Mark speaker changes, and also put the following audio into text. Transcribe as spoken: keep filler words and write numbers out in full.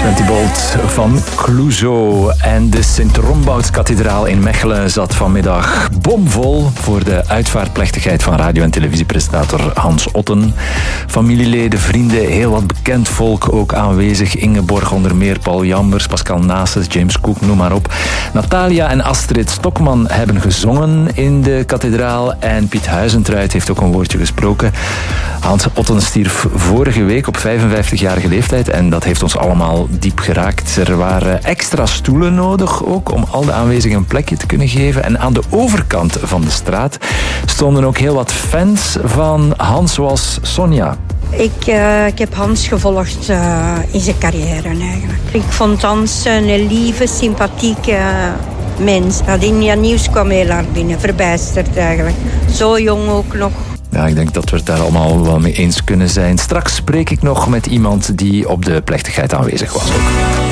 Speaker 1: Sventy Bolt van Clouseau. En de Sint-Rombouts-kathedraal in Mechelen zat vanmiddag bomvol voor de uitvaartplechtigheid van radio- en televisiepresentator Hans Otten. Familieleden, vrienden, heel wat bekend volk ook aanwezig. Ingeborg onder meer, Paul Jambers, Pascal Naessens, James Cook, noem maar op. Natalia en Astrid Stokman hebben gezongen in de kathedraal en Piet Huizentruid heeft ook een woordje gesproken. Hans Otten stierf vorige week op vijfenvijftigjarige leeftijd en dat heeft ons allemaal diep geraakt. Er waren extra stoelen nodig ook om al de aanwezigen een plekje te kunnen geven. En aan de overkant van de straat stonden ook heel wat fans van Hans, zoals Sonja.
Speaker 2: Ik, uh, ik heb Hans gevolgd uh, in zijn carrière eigenlijk. Ik vond Hans een lieve, sympathieke mens. Dat India Nieuws kwam heel hard binnen, verbijsterd eigenlijk. Zo jong ook nog.
Speaker 1: Ja, ik denk dat we het daar allemaal wel mee eens kunnen zijn. Straks spreek ik nog met iemand die op de plechtigheid aanwezig was ook.